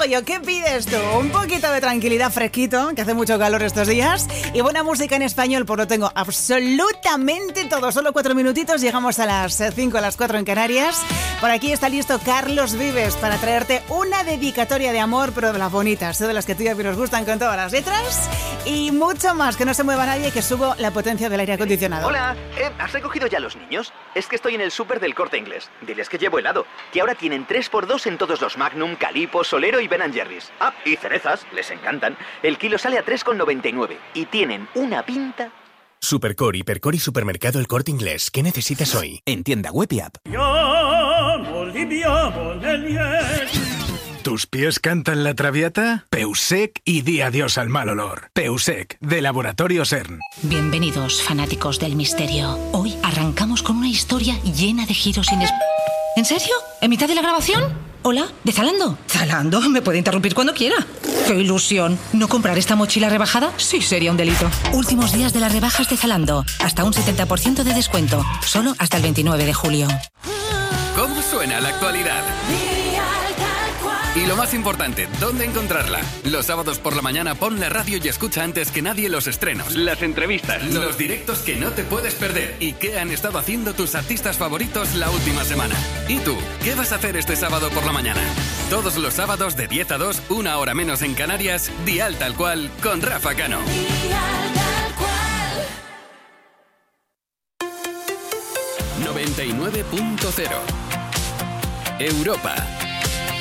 rollo? ¿Qué pides tú? Un poquito de tranquilidad, fresquito, que hace mucho calor estos días, y buena música en español, pues lo tengo absolutamente todo. Solo 4 minutitos, llegamos a las 5, a las 4 en Canarias. Por aquí está listo Carlos Vives para traerte una dedicatoria de amor, pero de las bonitas, de las que tú y a mí nos gustan, con todas las letras, y mucho más. Que no se mueva nadie, que subo la potencia del aire acondicionado. Hola, ¿has recogido ya a los niños? Es que estoy en el súper del Corte Inglés. Diles que llevo helado, que ahora tienen 3x2 en todos los Magnum, Calippo, Solero y Ben & Jerry's. Ah, y cerezas, les encantan. El kilo sale a 3,99 y tienen una pinta... Supercore, Hipercore y Supermercado El Corte Inglés. ¿Qué necesitas hoy? En tienda web y app. ¿Tus pies cantan la traviata? Peusec y di adiós al mal olor. Peusec, de Laboratorio CERN. Bienvenidos, fanáticos del misterio. Hoy arrancamos con una historia llena de giros ¿En serio? ¿En mitad de la grabación? Hola, ¿de Zalando? ¿Zalando? Me puede interrumpir cuando quiera. ¡Qué ilusión! ¿No comprar esta mochila rebajada? Sí, sería un delito. Últimos días de las rebajas de Zalando. Hasta un 70% de descuento. Solo hasta el 29 de julio. ¿Cómo suena la actualidad? Y lo más importante, ¿dónde encontrarla? Los sábados por la mañana pon la radio y escucha antes que nadie los estrenos, las entrevistas, los directos que no te puedes perder y qué han estado haciendo tus artistas favoritos la última semana. ¿Y tú? ¿Qué vas a hacer este sábado por la mañana? Todos los sábados de 10 a 2, una hora menos en Canarias, Dial Tal Cual con Rafa Cano. 99.0 Europa.